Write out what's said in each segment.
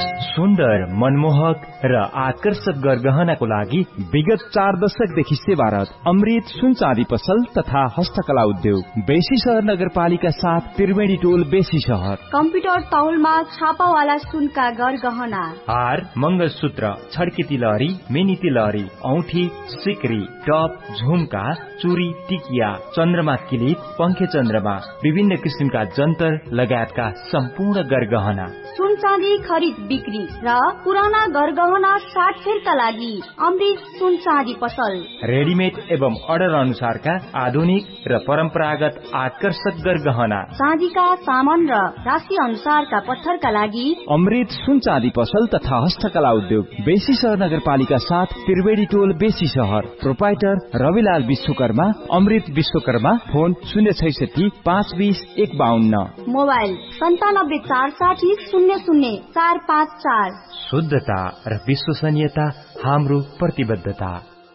सुन्दर, मनमोहक र आकर्षक गरगहनाको लागि विगत 4 दशकदेखि सेवारत अमृत सुन चाँदी पसल तथा हस्तकला उद्योग, बेसी शहर नगरपालिका 7 त्रिवेणी टोल, बेसी शहर। कम्प्युटर तौलमा छापावाला सुनका गरगहना, हार, मंगलसूत्र, छड्के तिलहरी, मिनी तिलहरी, औठी, सिक्री, टप, झुमका, चुरी, टिकिया, चन्द्रमा किलिप, पंखे चन्द्रमा, विभिन्न किसिमका जन्तर लगायतका सम्पूर्ण गरगहना। सुन चाँदी खरिद बिक्री र पुराना गरगहना साटफेरका लागि अमृत सुन चाँदी पसल। रेडिमेड एवं अर्डर अनुसारका आधुनिक र परम्परागत आकर्षक गरगहना, चाँदीका सामान र राशि अनुसारका पत्थरका लागि अमृत सुन चाँदी पसल तथा हस्तकला उद्योग, बेसी शहर नगरपालिका 7 त्रिवेणी टोल, बेसी शहर। प्रोपाइटर रविलाल विश्वकर्मा, अमृत विश्वकर्मा। फोन 066 520 152। मोबाइल 97 460 00 454। शुद्धता र विश्वसनीयता हाम्रो प्रतिबद्धता।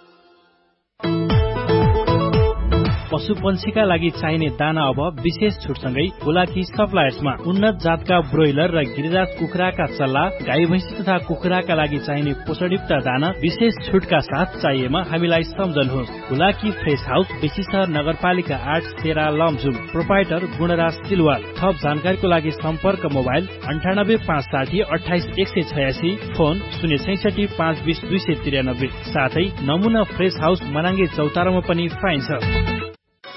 पशुपन्छीका लागि चाहिने दाना अब विशेष छुटसँगै हुलाकी सप्लायर्समा। उन्नत जातका ब्रोइलर र गिरिराज कुखुराका चल्ला, गाई भैँसी तथा कुखुराका लागि चाहिने पोषणयुक्त दाना विशेष छुटका साथ चाहिएमा हामीलाई सम्झनुहोस्। हुलाकी फ्रेस हाउस, बेसी शहर नगरपालिका 8, सेरा लमजुम। प्रोपाइटर गुणराज सिलवाल। थप जानकारीको लागि सम्पर्क मोबाइल 98 560 28 186, फोन 066 520 293। साथै नमुना फ्रेस हाउस मनाङ्गे चौतारामा पनि पाइन्छ।